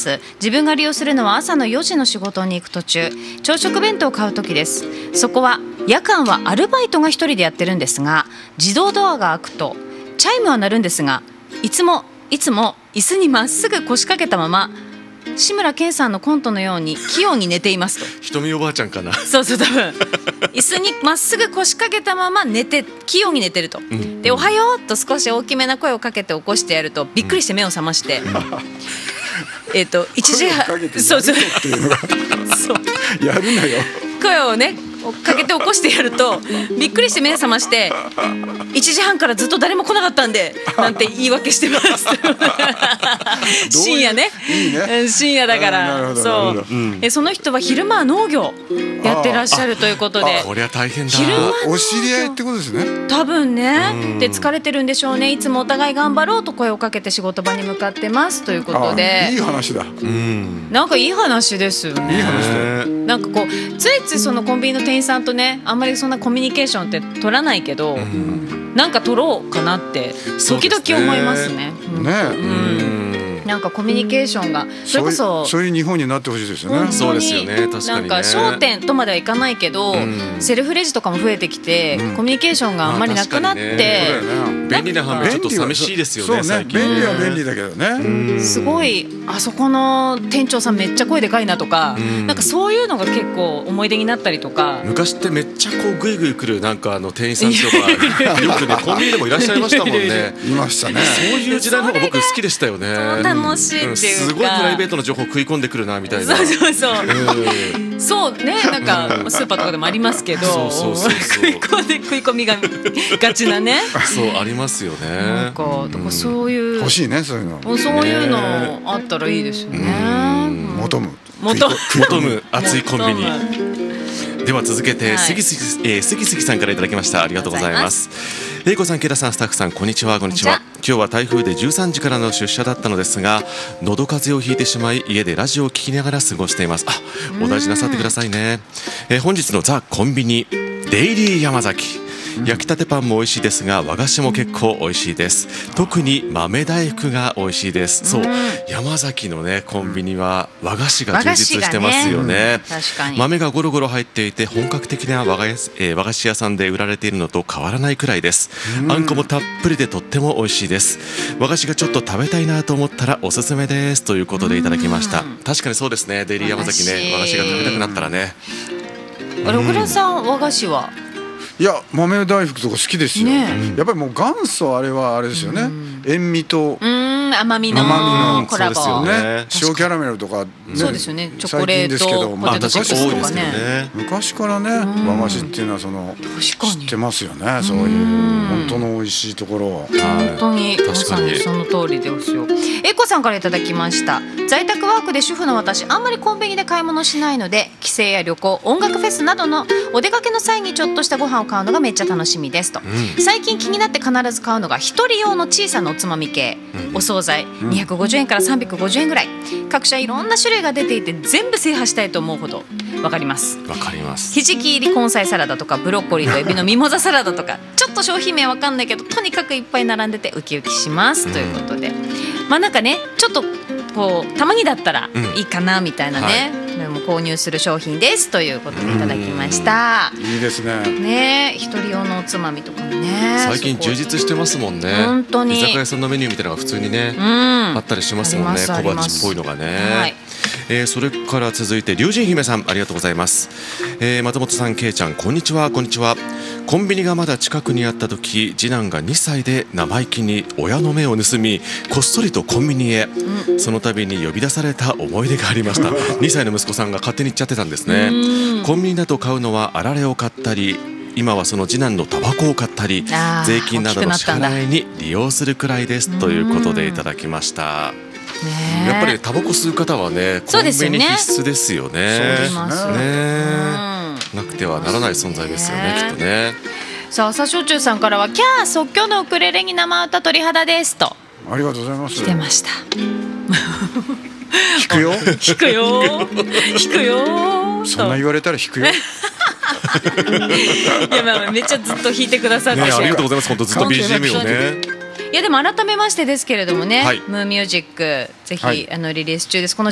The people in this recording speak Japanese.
。自分が利用するのは朝の4時の仕事に行く途中、朝食弁当を買う時です。そこは夜間はアルバイトが一人でやってるんですが、自動ドアが開くとチャイムは鳴るんですが、いつも椅子にまっすぐ腰掛けたまま志村けんさんのコントのように器用に寝ていますと。 ひとみおばあちゃんかな。 そう多分椅子にまっすぐ腰掛けたまま器用に寝てると、でおはようと少し大きめな声をかけて起こしてやるとびっくりして目を覚まして、1時半そうやるなよ。 声をねかけて起こしてやるとびっくりして目覚まして、1時半からずっと誰も来なかったんでなんて言い訳してます深夜ね、深夜だからそう、その人は昼間は農業やってらっしゃるということで、 こりゃ大変だ。 昼間お知り合いってことですね。 多分ね、で疲れてるんでしょうね。いつもお互い頑張ろうと声をかけて仕事場に向かってますということで、 いい話だ。 なんかいい話ですよね。 いい話だよ。 なんかこうついついそのコンビニの店員さんとねあんまりそんなコミュニケーションって取らないけど、なんか取ろうかなって時々思いますね。なんかコミュニケーションがそれこそそういう日本になってほしいですよね。 そうですよね。確かにね。 なんか商店とまではいかないけど、セルフレジとかも増えてきて、コミュニケーションがあんまりなくなって、 便利な反面ちょっと寂しいですよね。最近便利は便利だけどね。 すごいあそこの店長さんめっちゃ声でかいなとか、なんかそういうのが結構思い出になったりとか。 昔ってめっちゃこうグイグイ来るなんか店員さんとかよくねコンビニでもいらっしゃいましたもんね。 いましたね。 そういう時代の方が僕好きでしたよね。 楽しいっていうか、 すごいプライベートの情報食い込んでくるなみたいな。 そうね、なんかスーパーとかでもありますけど、食い込みがちなね。 そうありますよね。 なんかそういう欲しいね、そういうの。 そういうのあったらいいですよね。 求む熱いコンビニでは続けて杉杉さんからいただきました。ありがとうございます。英子さん、ケラさん、スタッフさん、こんにちは。今日は台風で13時からの出社だったのですが、喉風邪をひいてしまい家でラジオを聞きながら過ごしています。お大事なさってくださいね。本日のザ・コンビニデイリー山崎、焼きたてパンも美味しいですが和菓子も結構美味しいです。特に豆大福が美味しいです。そう山崎のねコンビニは和菓子が充実してますよね。 確かに豆がゴロゴロ入っていて本格的な和菓子屋さんで売られているのと変わらないくらいです。あんこもたっぷりでとっても美味しいです。和菓子がちょっと食べたいなと思ったらおすすめですということでいただきました。確かにそうですね。デイリー山崎ね、和菓子が食べたくなったらね。 小倉さん、和菓子は？ いや、豆大福とか好きですよ。やっぱりもう元祖あれはあれですよね。塩味と甘みのコラボね。塩キャラメルとかそうですよね。チョコレートポテトチップスとかね。 昔からね和菓子っていうのは知ってますよね。そういう本当の美味しいところを。 本当にまさにその通りですよ。えこさんからいただきました。在宅ワークで主婦の私、あんまりコンビニで買い物しないので、帰省や旅行、音楽フェスなどのお出かけの際にちょっとしたご飯を買うのがめっちゃ楽しみですと。最近気になって必ず買うのが一人用の小さなおつまみ系、お惣菜250円から350円ぐらい、各社いろんな種類が出ていて全部制覇したいと思うほどわかります。ひじき入り根菜サラダとかブロッコリーとエビのミモザサラダとか、ちょっと商品名わかんないけどとにかくいっぱい並んでてウキウキしますということで、なんかねちょっとこうたまにだったらいいかなみたいなね、でも購入する商品ですということでいただきました。 いいですね。 ね、一人用のおつまみとかもね最近充実してますもんね。 本当に居酒屋さんのメニューみたいなのが普通にね、あったりしますもんね。小鉢っぽいのがね。それから続いて龍神姫さん、ありがとうございます。松本さん、けいちゃん、こんにちは。こんにちは。コンビニがまだ近くにあった時、次男が2歳で生意気に親の目を盗みこっそりとコンビニへ、その度に呼び出された思い出がありました。2歳の息子さんが勝手に行っちゃってたんですね。コンビニだと買うのはあられを買ったり、今はその次男のタバコを買ったり、税金などの支払いに利用するくらいですということでいただきました。やっぱりタバコ吸う方はねコンビニ必須ですよね。なくてはならない存在ですよね、きっとね。 さあ、朝焼酎さんからはキャー即興のウクレレに生歌鳥肌ですと。 ありがとうございます。 来てました。 弾くよ弾くよ弾くよ。 そんな言われたら弾くよ。 いや、めっちゃずっと弾いてくださって、 ありがとうございます。本当ずっと BGM をね。 いやでも改めましてですけれどもね、ムーミュージックぜひリリース中です。この